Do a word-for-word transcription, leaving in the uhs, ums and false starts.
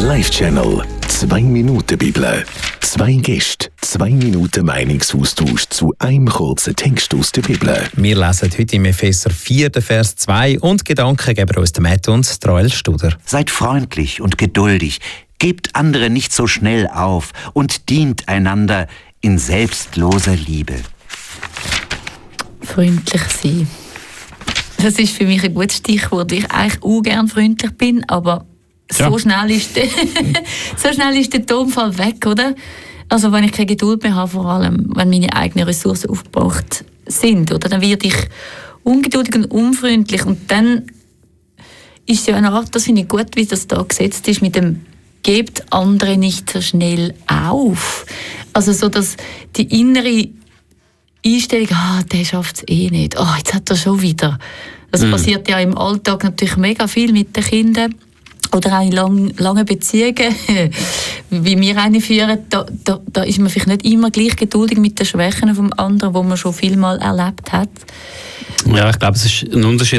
Live-Channel. Zwei Minuten Bibel. Zwei Gäste, zwei Minuten Meinungsaustausch zu einem kurzen Text aus der Bibel. Wir lesen heute im Epheser vier, Vers zwei und Gedanken geben uns Matt und Rael Studer. Seid freundlich und geduldig, gebt andere nicht so schnell auf und dient einander in selbstloser Liebe. Freundlich sein. Das ist für mich ein gutes Stichwort, weil ich eigentlich auch gerne freundlich bin, aber ja. so, schnell ist der so schnell ist der Tonfall weg, oder? Also wenn ich keine Geduld mehr habe, vor allem wenn meine eigenen Ressourcen aufgebraucht sind, oder? Dann werde ich ungeduldig und unfreundlich und dann ist es ja eine Art, das finde ich gut, wie das da gesetzt ist, mit dem «Gebt andere nicht so schnell auf». Also so, dass die innere Einstellung, ah, der schafft es eh nicht, ah, jetzt hat er schon wieder. Das mm. passiert ja im Alltag natürlich mega viel mit den Kindern oder auch in lang, langen Beziehungen, wie wir eine führen, da, da, da ist man vielleicht nicht immer gleich geduldig mit den Schwächen vom anderen, die man schon viel mal erlebt hat. Ja, ich glaube, es ist ein Unterschied